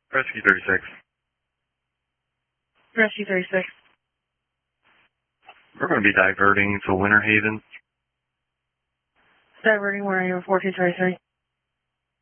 Rescue 36. Rescue 36. We're going to be diverting to Winter Haven. Diverting, where are you? 4233.